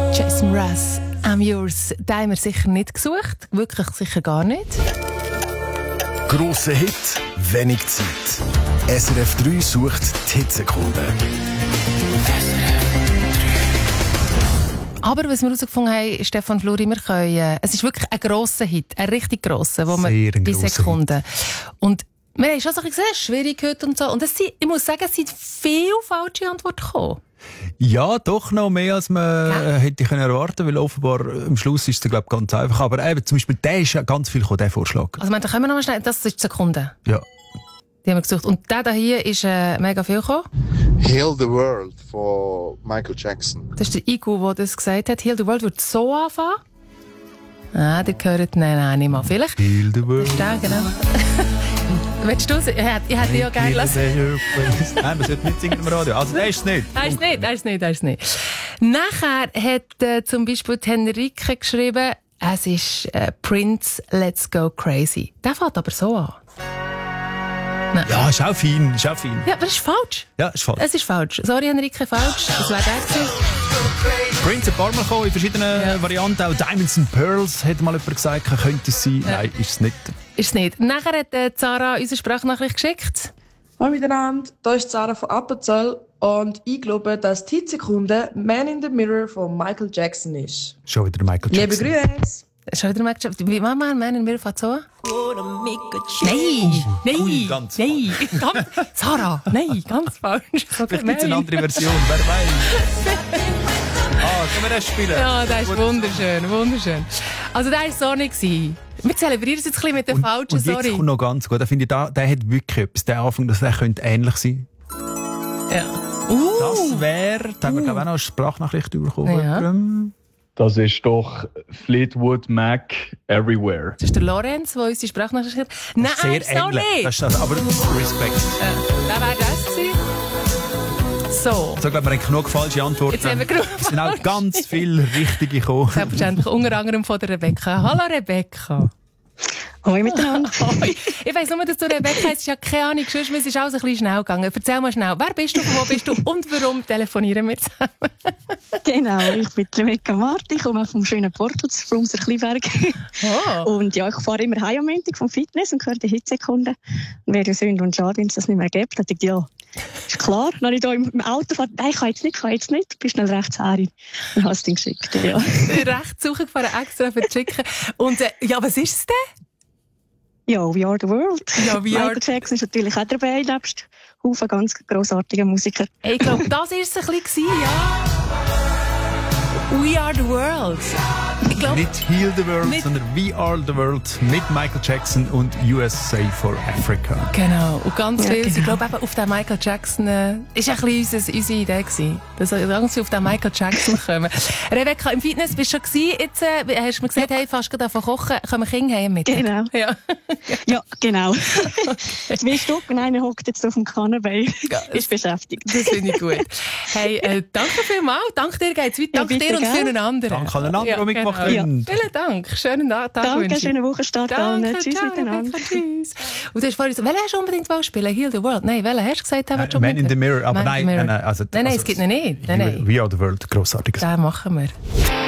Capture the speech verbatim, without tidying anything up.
Jason Mraz, I'm Yours. Den haben wir sicher nicht gesucht. Wirklich sicher gar nicht. Grosser Hit, wenig Zeit. S R F drei sucht die Hitsekunden. Aber was wir herausgefunden haben, Stefan Fluri, wir können, äh, es ist wirklich ein grosser Hit, ein richtig grosser, wo man die Sekunden. Und wir haben schon so ein bisschen gesehen, schwierig heute und so. Und es sind, ich muss sagen, es sind viele falsche Antworten gekommen. Ja, doch noch mehr, als man ja. hätte können erwarten, weil offenbar am Schluss ist es, glaube ich, ganz einfach. Aber eben, zum Beispiel, der ist ja ganz viel gekommen, der Vorschlag. Also, da können wir noch mal schnell, das ist die Sekunde. Ja. Die haben wir gesucht. Und der hier ist äh, mega viel gekommen. Heal the World von Michael Jackson. Das ist der Igu, der das gesagt hat. Heal the World wird so anfangen. Ah, der gehört, nein, nein, nicht mal. Vielleicht. Heal the World. Das ist der, genau. Willst du singen? Ich hätte ja gerne gelassen. Nein, man sollte nicht singen im Radio. Also, der ist es nicht. Der ist es nicht, der ist es nicht, der ist es nicht. Nachher hat äh, zum Beispiel Henrike geschrieben, es ist äh, Prince, Let's Go Crazy. Der fängt aber so an. Nein. Ja, ist auch fein, ist auch fein. Ja, aber das ist falsch. Ja, ist falsch. Es ist falsch. Sorry, Henrike, falsch. Das wäre der gewesen. Prince ein paar Mal gekommen, in verschiedenen ja. Varianten. Auch Diamonds and Pearls, hat mal jemand gesagt, könnte es sein. Ja. Nein, ist es nicht. Ist es nicht. Nachher hat äh, Zara unsere Sprachnachricht geschickt. Hallo miteinander, hier ist Zara von Appenzell und ich glaube, dass die Sekunde Man in the Mirror von Michael Jackson ist. Schon wieder Michael Jackson. Liebe Grüße! Schon wieder Michael Jackson. Wie machen wir Man in the Mirror so? Nein, nein, cool, ganz nein. Ganz, Zara, nein, ganz falsch. Vielleicht gibt es eine andere Version, wer weiß. Ah, können wir das spielen? Ja, das ist wunderschön, wunderschön. Also, der war so nicht. Wir zelebrieren es jetzt ein bisschen mit den und, falschen, und jetzt sorry. kommt noch ganz gut. Da finde ich, da, der hat wirklich etwas. Der Anfang, dass der könnte ähnlich sein. Ja. Uh. Das wäre, da haben wir uh. glaube ich auch noch eine Sprachnachricht bekommen. Ja. Das ist doch Fleetwood Mac Everywhere. Das ist der Lorenz, der uns die Sprachnachricht hat. Nein, sehr ist so nicht. Das ist das, aber Respekt. Ja, wer wäre das gewesen? So. So, glaube ich, wir haben genug falsche Antworten. Jetzt haben wir genug es sind auch ganz viele richtige gekommen. Selbstverständlich, unter anderem von der Rebecca. Hallo Rebecca. Hoi miteinander. Hoi. Ich weiss nur, dass du Rebecca hast. Ja keine Ahnung, sonst ist alles ein bisschen schnell gegangen. Erzähl mal schnell, wer bist du, von wo bist du und warum telefonieren wir zusammen? Genau, ich bin Rebecca Marti, ich komme vom schönen Porto, zu Frumser Kleinberg. Oh. Und ja, ich fahre immer heim am Montag vom Fitness und höre die Hitsekunden. Und wäre ja Sünde und schade, wenn es das nicht mehr gibt. Da dachte ich, ja, ist klar. Dann habe ich da im Auto gefragt, nein, ich kann jetzt nicht, ich kann jetzt nicht. Du bist schnell rechts her. Dann hast du ihn geschickt, ja. Rechts suchen gefahren, extra für die schicken. Und äh, ja, was ist es denn? Ja, We Are the World. Ja, We Michael are... Jackson ist natürlich auch dabei, nebst Haufen ganz grossartiger Musiker. Ich glaube, das war es ein bisschen, ja. We Are the World. Ich glaub, nicht Heal the World, nicht... sondern We Are the World mit Michael Jackson und U S A for Africa. Genau, und ganz ja, viel. Genau. Ich glaube, eben auf den Michael Jackson äh, ist ein bisschen unsere, unsere Idee gewesen, dass wir ganz viel auf den Michael Jackson kommen. Rebecca, im Fitness bist du schon gewesen. Jetzt äh, hast du mir gesagt, hey, fast gerade anfangen kochen. Kommen Kinder heim mit? Genau. Ja, ja genau. Zwei Stück und einer hockt jetzt auf dem Kannabei. Ja, ist beschäftigt. Das finde ich gut. Hey, äh, danke vielmals. Danke dir, geht's weiter. Danke ja, dir und für einen anderen. Danke an einen anderen, der ja, mitgemacht genau. hat. Ja. Vielen Dank. Schönen Tag. Danke, schönen Wochenstart. Danke, tschüss ciao, miteinander. Tschüss. Und du hast vorhin so, welchen hast du unbedingt spielen? Heal the World? Nein, welchen hast du gesagt? Nein, Man in the Mirror. Aber nein, nein, nein, nein, also, nein, nein, also, es gibt ihn nicht. Nein, nein. We Are the World, grossartiges. Den machen wir.